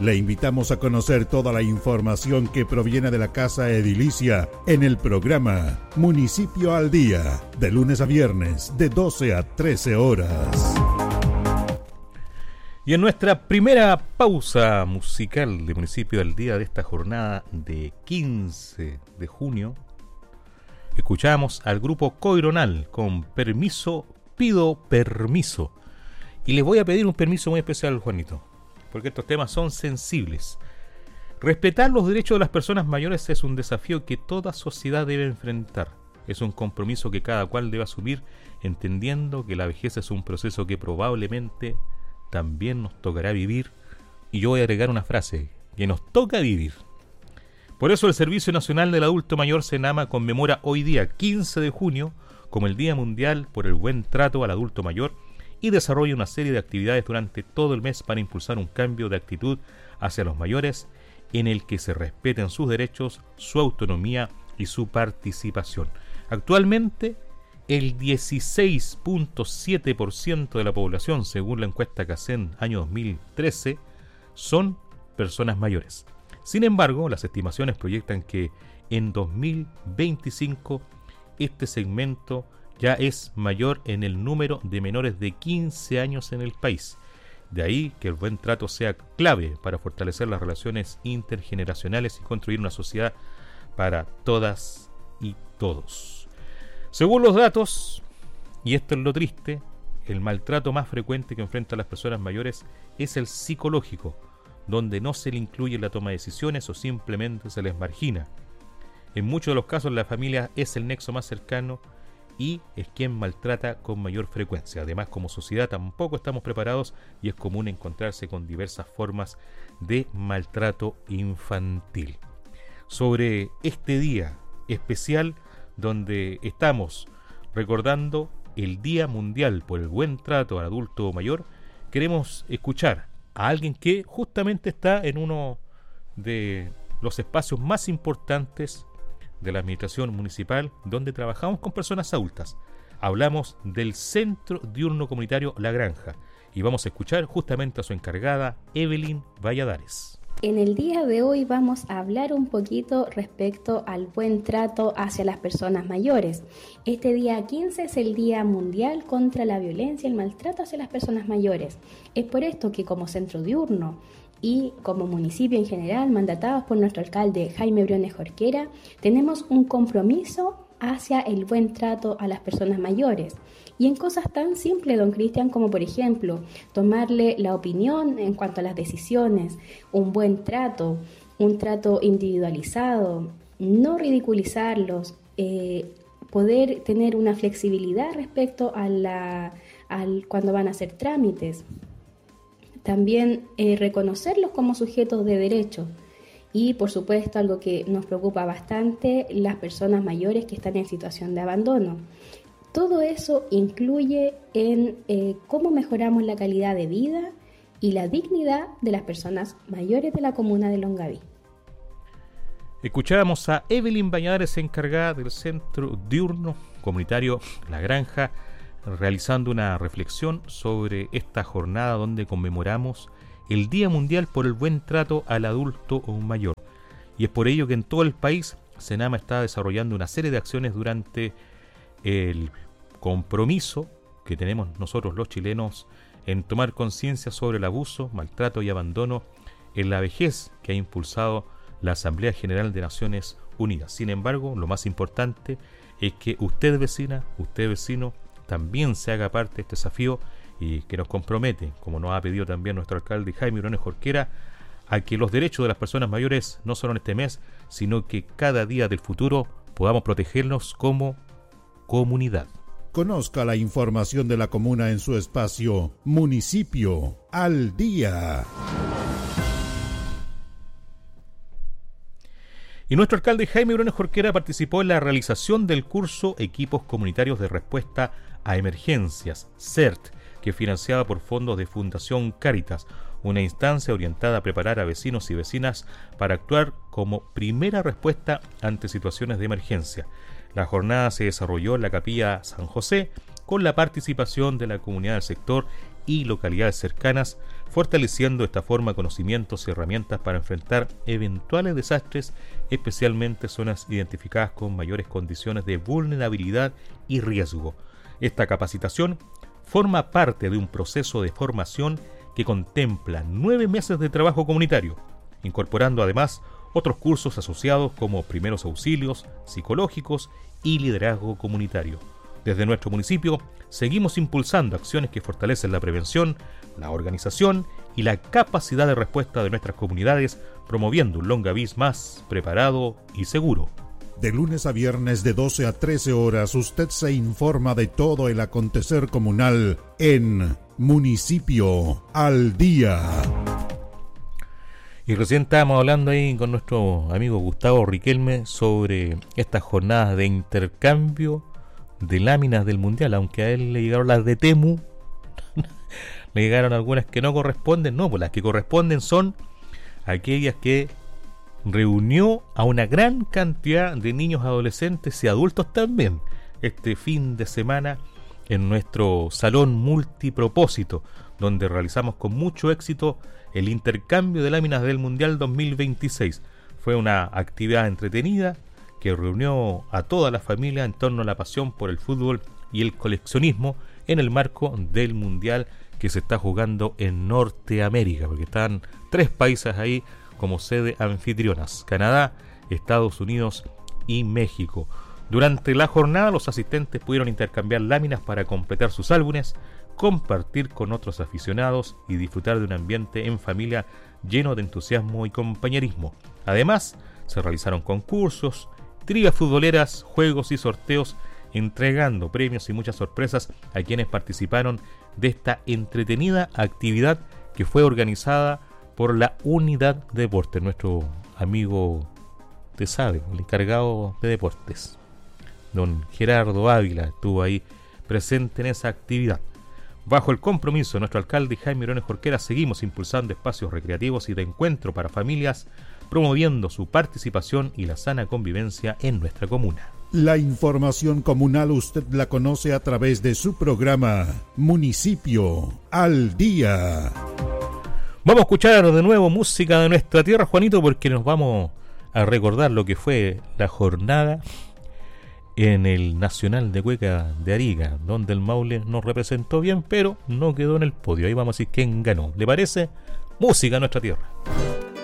Le invitamos a conocer toda la información que proviene de la Casa Edilicia en el programa Municipio al Día, de lunes a viernes, de 12 a 13 horas. Y en nuestra primera pausa musical de Municipio al Día de esta jornada de 15 de junio, escuchamos al grupo Coironal con Permiso, Pido Permiso. Y les voy a pedir un permiso muy especial, Juanito, porque estos temas son sensibles. Respetar los derechos de las personas mayores es un desafío que toda sociedad debe enfrentar. Es un compromiso que cada cual debe asumir, entendiendo que la vejez es un proceso que probablemente también nos tocará vivir, y yo voy a agregar una frase, que nos toca vivir. Por eso el Servicio Nacional del Adulto Mayor Senama conmemora hoy día, 15 de junio, como el Día Mundial por el Buen Trato al Adulto Mayor, y desarrolla una serie de actividades durante todo el mes para impulsar un cambio de actitud hacia los mayores, en el que se respeten sus derechos, su autonomía y su participación. Actualmente, el 16.7% de la población, según la encuesta CACEN año 2013, son personas mayores. Sin embargo, las estimaciones proyectan que en 2025 este segmento ya es mayor en el número de menores de 15 años en el país. De ahí que el buen trato sea clave para fortalecer las relaciones intergeneracionales y construir una sociedad para todas y todos. Según los datos, y esto es lo triste, el maltrato más frecuente que enfrentan las personas mayores es el psicológico, donde no se le incluye en la toma de decisiones o simplemente se les margina. En muchos de los casos la familia es el nexo más cercano y es quien maltrata con mayor frecuencia. Además, como sociedad tampoco estamos preparados y es común encontrarse con diversas formas de maltrato infantil. Sobre este día especial donde estamos recordando el Día Mundial por el Buen Trato al Adulto Mayor, queremos escuchar a alguien que justamente está en uno de los espacios más importantes de la administración municipal, donde trabajamos con personas adultas. Hablamos del Centro Diurno Comunitario La Granja y vamos a escuchar justamente a su encargada, Evelyn Valladares. En el día de hoy vamos a hablar un poquito respecto al buen trato hacia las personas mayores. Este día 15 es el Día Mundial contra la Violencia y el Maltrato hacia las Personas Mayores. Es por esto que como centro diurno y como municipio en general, mandatados por nuestro alcalde Jaime Briones Jorquera, tenemos un compromiso hacia el buen trato a las personas mayores. Y en cosas tan simples, don Cristian, como por ejemplo, tomarle la opinión en cuanto a las decisiones, un buen trato, un trato individualizado, no ridiculizarlos, poder tener una flexibilidad respecto a cuando van a hacer trámites. También reconocerlos como sujetos de derecho. Y por supuesto, algo que nos preocupa bastante, las personas mayores que están en situación de abandono. Todo eso influye en cómo mejoramos la calidad de vida y la dignidad de las personas mayores de la comuna de Longaví. Escuchábamos a Evelyn Valladares, encargada del Centro Diurno Comunitario La Granja, realizando una reflexión sobre esta jornada donde conmemoramos el Día Mundial por el Buen Trato al Adulto Mayor. Y es por ello que en todo el país Senama está desarrollando una serie de acciones durante el compromiso que tenemos nosotros los chilenos en tomar conciencia sobre el abuso, maltrato y abandono en la vejez que ha impulsado la Asamblea General de Naciones Unidas. Sin embargo, lo más importante es que usted vecina, usted vecino, también se haga parte de este desafío y que nos compromete, como nos ha pedido también nuestro alcalde Jaime Briones Jorquera, a que los derechos de las personas mayores no solo en este mes, sino que cada día del futuro podamos protegernos como comunidad. Conozca la información de la comuna en su espacio Municipio al Día. Y nuestro alcalde Jaime Briones Jorquera participó en la realización del curso Equipos Comunitarios de Respuesta a Emergencias, CERT, que es financiada por fondos de Fundación Cáritas, una instancia orientada a preparar a vecinos y vecinas para actuar como primera respuesta ante situaciones de emergencia. La jornada se desarrolló en la Capilla San José con la participación de la comunidad del sector y localidades cercanas, fortaleciendo de esta forma conocimientos y herramientas para enfrentar eventuales desastres, especialmente zonas identificadas con mayores condiciones de vulnerabilidad y riesgo. Esta capacitación forma parte de un proceso de formación que contempla 9 meses de trabajo comunitario, incorporando además otros cursos asociados como primeros auxilios, psicológicos y liderazgo comunitario. Desde nuestro municipio seguimos impulsando acciones que fortalecen la prevención, la organización y la capacidad de respuesta de nuestras comunidades, promoviendo un Longaví más preparado y seguro. De lunes a viernes de 12 a 13 horas usted se informa de todo el acontecer comunal en Municipio al Día. Y recién estábamos hablando ahí con nuestro amigo Gustavo Riquelme sobre estas jornadas de intercambio de láminas del Mundial, aunque a él le llegaron las de Temu, le llegaron algunas que no corresponden. No, pues las que corresponden son aquellas que reunió a una gran cantidad de niños, adolescentes y adultos también este fin de semana en nuestro salón multipropósito, donde realizamos con mucho éxito el intercambio de láminas del Mundial 2026. Fue una actividad entretenida que reunió a toda la familia en torno a la pasión por el fútbol y el coleccionismo en el marco del Mundial que se está jugando en Norteamérica, porque están 3 países ahí como sede anfitrionas: Canadá, Estados Unidos y México. Durante la jornada los asistentes pudieron intercambiar láminas para completar sus álbumes, compartir con otros aficionados y disfrutar de un ambiente en familia lleno de entusiasmo y compañerismo. Además, se realizaron concursos, trivias futboleras, juegos y sorteos, entregando premios y muchas sorpresas a quienes participaron de esta entretenida actividad que fue organizada por la Unidad de Deportes. Nuestro amigo, te sabe, el encargado de deportes, don Gerardo Ávila, estuvo ahí presente en esa actividad. Bajo el compromiso de nuestro alcalde Jaime Orones Jorquera, seguimos impulsando espacios recreativos y de encuentro para familias, promoviendo su participación y la sana convivencia en nuestra comuna. La información comunal usted la conoce a través de su programa Municipio al Día. Vamos a escuchar de nuevo música de nuestra tierra, Juanito, porque nos vamos a recordar lo que fue la jornada en el Nacional de Cueca de Arica, donde el Maule nos representó bien, pero no quedó en el podio. Ahí vamos a decir quién ganó. ¿Le parece? Música de nuestra tierra.